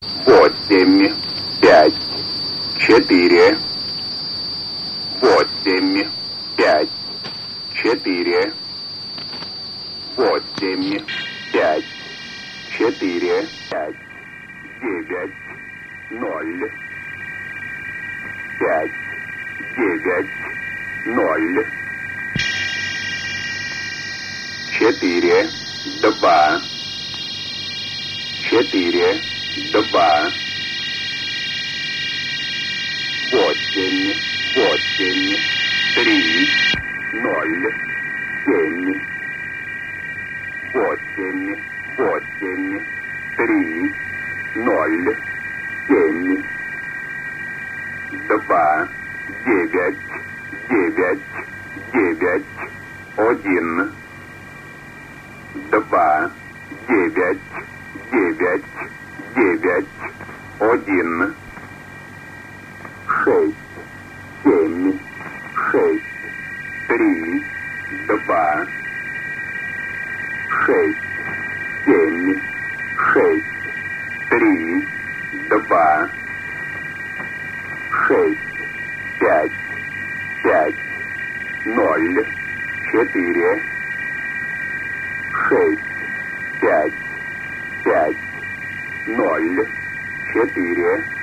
8, 5, 4, 8, 5, 4, 8, 5, 4, 5, 9, 0, 5, 9, 0, 4, 2, 4, 2, 8, 8, 3, 0, 7, 8, 8, 3, 0, 7, 2, 9, 9, 9, 1, 2, 9, 9, 9, 1, 6, 7, 6, 3, 2, 6, 7, 6, 3, 2, 6, 5, 5, 0, 4, 6, 5, 5, 0, 4,